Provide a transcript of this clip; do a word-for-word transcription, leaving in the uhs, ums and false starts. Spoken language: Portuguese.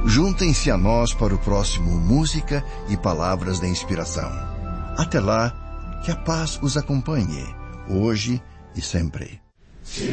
Juntem-se a nós para o próximo Música e Palavras da Inspiração. Até lá, que a paz os acompanhe, hoje e sempre.